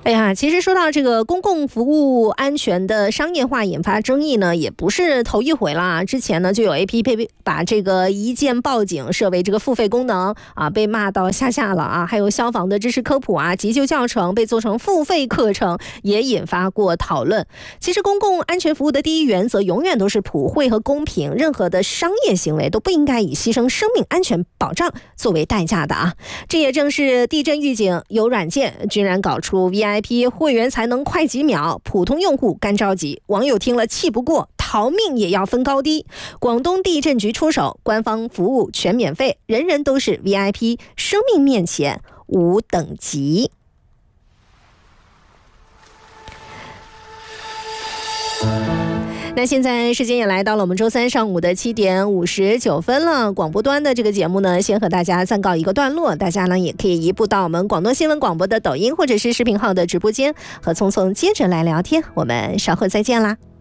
哎呀，其实说到这个公共服务安全的商业化引发争议呢，也不是头一回啦。之前呢，就有 APP 把这个一键报警设为这个付费功能啊，被骂到下了啊。还有消防的知识科普啊、急救教程被做成付费课程，也引发过讨论。其实公共安全服务的第一原则永远都是普惠和公平，任何的商业行为都不应该以牺牲生命安全保障作为代价的啊。这也正是地震预警有软件居然搞出 VIP 会员才能快几秒，普通用户干着急，网友听了气不过，逃命也要分高低。广东地震局出手，官方服务全免费，人人都是 VIP， 生命面前无等级。那现在时间也来到了我们周三上午的7点59分了。广播端的这个节目呢，先和大家暂告一个段落。大家呢也可以移步到我们广东新闻广播的抖音或者是视频号的直播间，和聪聪接着来聊天。我们稍后再见啦。